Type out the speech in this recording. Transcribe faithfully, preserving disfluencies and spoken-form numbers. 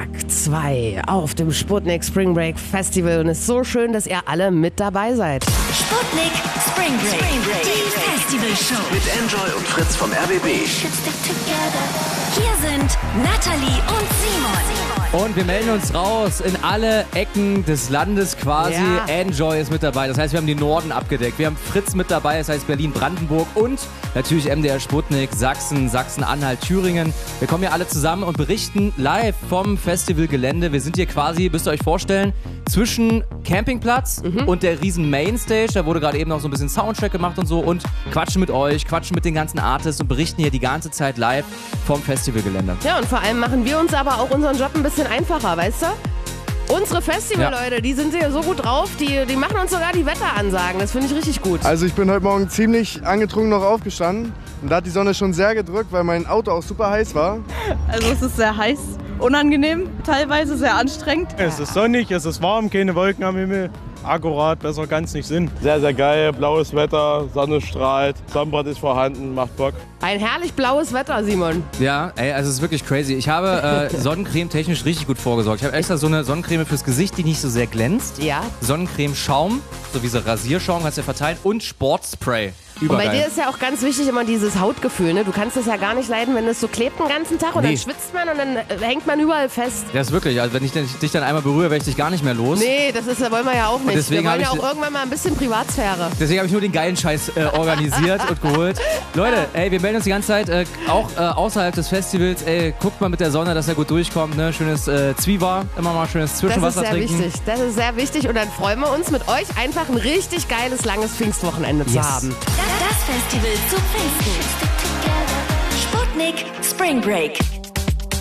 Tag zwei auf dem Sputnik Spring Break Festival und es ist so schön, dass ihr alle mit dabei seid. Sputnik Spring Break, Spring Break. Die Festivalshow. Mit Enjoy und Fritz vom R B B. Hier sind Nathalie und Simon. Und wir melden uns raus in alle Ecken des Landes quasi. Ja. Enjoy ist mit dabei. Das heißt, wir haben den Norden abgedeckt. Wir haben Fritz mit dabei, das heißt Berlin, Brandenburg und natürlich M D R Sputnik, Sachsen, Sachsen-Anhalt, Thüringen. Wir kommen hier alle zusammen und berichten live vom Festivalgelände. Wir sind hier quasi, müsst ihr euch vorstellen, zwischen Campingplatz mhm. und der riesen Mainstage. Da wurde gerade eben noch so ein bisschen Soundcheck gemacht und so und quatschen mit euch, quatschen mit den ganzen Artists und berichten hier die ganze Zeit live vom Festivalgelände. Ja, und vor allem machen wir uns aber auch unseren Job ein bisschen einfacher, weißt du? Unsere Festivalleute, ja. die sind hier so gut drauf, die, die machen uns sogar die Wetteransagen. Das finde ich richtig gut. Also ich bin heute Morgen ziemlich angetrunken noch aufgestanden und da hat die Sonne schon sehr gedrückt, weil mein Auto auch super heiß war. Also es ist sehr heiß, unangenehm, teilweise sehr anstrengend. Es ist sonnig, es ist warm, keine Wolken am Himmel. Akkurat, besser kann es nicht sein. Sehr, sehr geil, blaues Wetter, Sonne strahlt, Sonnenbrand ist vorhanden, macht Bock. Ein herrlich blaues Wetter, Simon. Ja, ey, also es ist wirklich crazy. Ich habe äh, Sonnencreme technisch richtig gut vorgesorgt. Ich habe extra so eine Sonnencreme fürs Gesicht, die nicht so sehr glänzt. Ja. Sonnencreme Schaum, so wie so Rasierschaum, kannst du ja verteilen. Und Sportspray. Übergeil. Und bei dir ist ja auch ganz wichtig immer dieses Hautgefühl, ne? Du kannst es ja gar nicht leiden, wenn es so klebt den ganzen Tag und Nee. dann schwitzt man und dann äh, hängt man überall fest. Ja, ist wirklich. Also wenn ich dich dann einmal berühre, werde ich dich gar nicht mehr los. Nee, das ist, das wollen wir ja auch nicht. deswegen Wir wollen hab ja ich- auch irgendwann mal ein bisschen Privatsphäre. Deswegen habe ich nur den geilen Scheiß äh, organisiert und geholt. Leute, ey, wir melden uns die ganze Zeit, äh, auch äh, außerhalb des Festivals. Ey, guckt mal mit der Sonne, dass er gut durchkommt. Ne? Schönes äh, Zwieber, immer mal schönes Das ist Zwischenwasser sehr trinken. wichtig. Das ist sehr wichtig und dann freuen wir uns mit euch einfach ein richtig geiles, langes Pfingstwochenende zu Yes. haben. Das Festival zu Pfingsten. Sputnik Spring Break.